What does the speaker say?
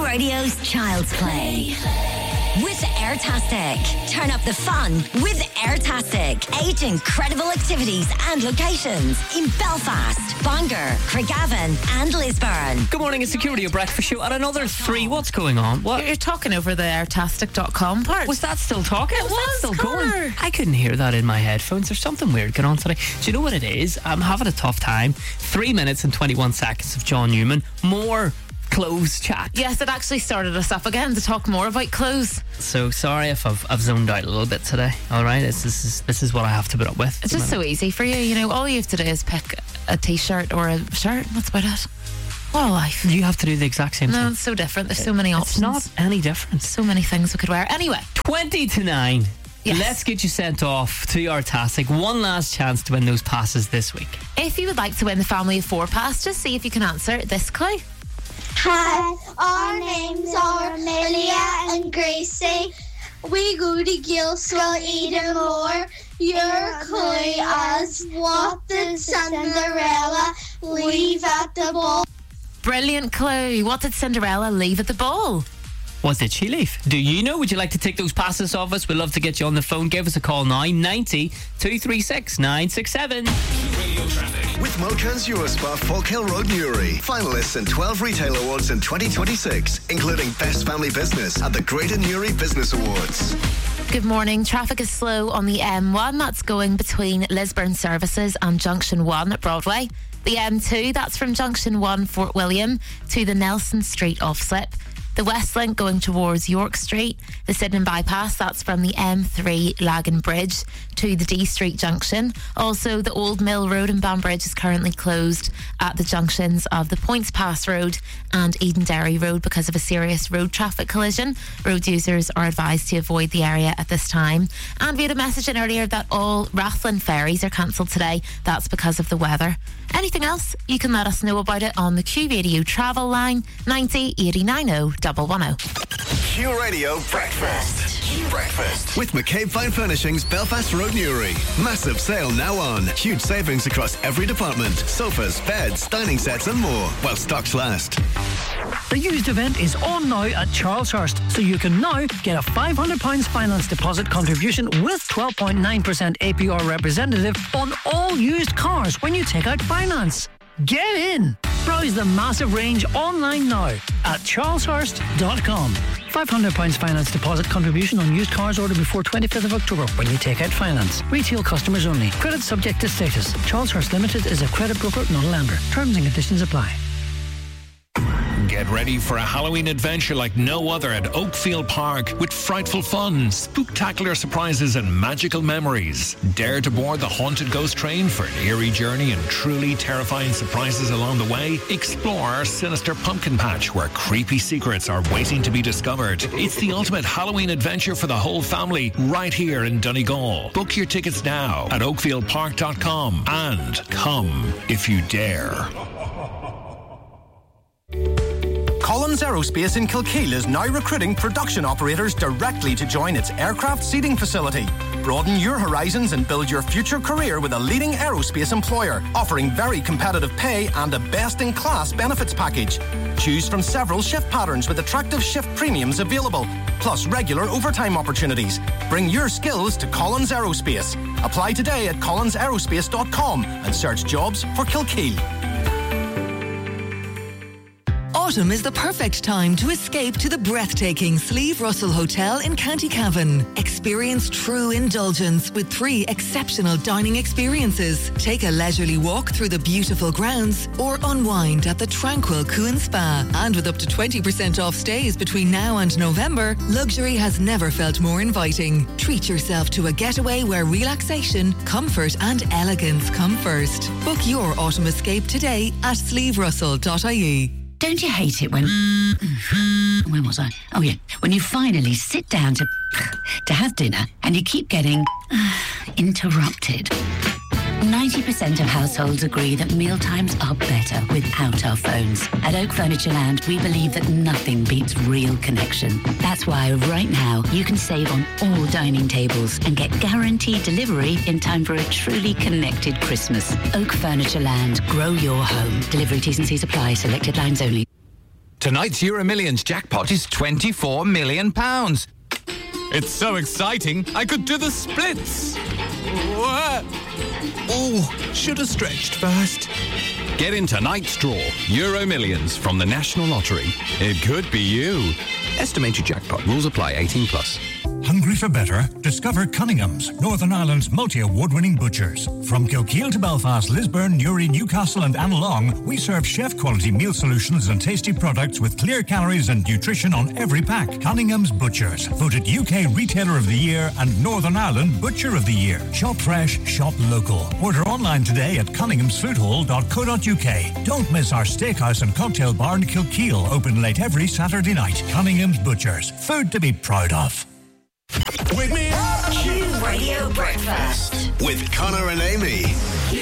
Radio's Child's Play. With Airtastic. Turn up the fun with Airtastic. 8 incredible activities and locations in Belfast, Bangor, Craigavon and Lisburn. Good morning, it's Security of Breakfast Show at another 3. What's going on? What? You're talking over the airtastic.com part. Was that still talking? It was still Connor. going? I couldn't hear that in my headphones. There's something weird going on today. Do you know what it is? I'm having a tough time. 3 minutes and 21 seconds of John Newman. More clothes chat. Yes, it actually started us up again to talk more about clothes. So sorry if I've zoned out a little bit today. All right, this is what I have to put up with. It's just so easy for you. You know, all you have to do is pick a t-shirt or a shirt. That's about it. What a life. You have to do the exact same thing. No, it's so different. There's so many options. It's not any different. So many things we could wear. Anyway. 20 to 9. Yes. Let's get you sent off to Airtastic. One last chance to win those passes this week. If you would like to win the family of 4 pass, just see if you can answer this clue. Hi, our names are Amelia and Gracie. We go to Gilswell Edenmore. Your clue is what did Cinderella leave at the ball? Brilliant clue. What did Cinderella leave at the ball? What did she leave? Do you know? Would you like to take those passes off us? We'd love to get you on the phone. Give us a call now. 90 236 967. Radio traffic with Motrans Eurospa Falkhill Road, Newry. Finalists in 12 retail awards in 2026, including Best Family Business at the Greater Newry Business Awards. Good morning. Traffic is slow on the M1. That's going between Lisburn Services and Junction 1 at Broadway. The M2, that's from Junction 1 Fort William to the Nelson Street off-slip. The West Link going towards York Street. The Sydenham Bypass, that's from the M3 Lagan Bridge to the D Street junction. Also, the Old Mill Road in Banbridge is currently closed at the junctions of the Points Pass Road and Edenderry Road because of a serious road traffic collision. Road users are advised to avoid the area at this time. And we had a message in earlier that all Rathlin ferries are cancelled today. That's because of the weather. Anything else? You can let us know about it on the Q Radio travel line 90 89 110. Q Radio Breakfast. Q Breakfast with McCabe Fine Furnishings, Belfast Road, Newry. Massive sale now on. Huge savings across every department. Sofas, beds, dining sets and more, while stocks last. The used event is on now at Charleshurst, so you can now get a £500 finance deposit contribution with 12.9% APR representative on all used cars when you take out finance. Get in! Browse the massive range online now at charleshurst.com. £500 finance deposit contribution on used cars ordered before 25th of October when you take out finance. Retail customers only. Credit subject to status. Charleshurst Limited is a credit broker, not a lender. Terms and conditions apply. Get ready for a Halloween adventure like no other at Oakfield Park with frightful fun, spooktacular surprises and magical memories. Dare to board the haunted ghost train for an eerie journey and truly terrifying surprises along the way. Explore our sinister pumpkin patch where creepy secrets are waiting to be discovered. It's the ultimate Halloween adventure for the whole family right here in Donegal. Book your tickets now at oakfieldpark.com and come if you dare. Collins Aerospace in Kilkeel is now recruiting production operators directly to join its aircraft seating facility. Broaden your horizons and build your future career with a leading aerospace employer, offering very competitive pay and a best-in-class benefits package. Choose from several shift patterns with attractive shift premiums available, plus regular overtime opportunities. Bring your skills to Collins Aerospace. Apply today at collinsaerospace.com and search jobs for Kilkeel. Autumn is the perfect time to escape to the breathtaking Slieve Russell Hotel in County Cavan. Experience true indulgence with 3 exceptional dining experiences. Take a leisurely walk through the beautiful grounds or unwind at the tranquil Cuan Spa. And with up to 20% off stays between now and November, luxury has never felt more inviting. Treat yourself to a getaway where relaxation, comfort and elegance come first. Book your autumn escape today at slieverussell.ie. Don't you hate it when... Where was I? Oh, yeah. When you finally sit down to have dinner and you keep getting interrupted. 90% of households agree that mealtimes are better without our phones. At Oak Furniture Land, we believe that nothing beats real connection. That's why right now you can save on all dining tables and get guaranteed delivery in time for a truly connected Christmas. Oak Furniture Land. Grow your home. Delivery T's and C's apply. Selected lines only. Tonight's Euro Millions jackpot is £24 million. It's so exciting, I could do the splits. Oh, should have stretched first. Get in tonight's draw. Euro Millions from the National Lottery. It could be you. Estimated jackpot. Rules apply. 18+. Hungry for better? Discover Cunningham's, Northern Ireland's multi-award-winning butchers. From Kilkeel to Belfast, Lisburn, Newry, Newcastle and Annalong, we serve chef-quality meal solutions and tasty products with clear calories and nutrition on every pack. Cunningham's Butchers, voted UK Retailer of the Year and Northern Ireland Butcher of the Year. Shop fresh, shop local. Order online today at cunninghamsfoodhall.co.uk. Don't miss our steakhouse and cocktail bar in Kilkeel, open late every Saturday night. Cunningham's Butchers, food to be proud of. Wake me up! Q Radio Breakfast With Connor and Amy.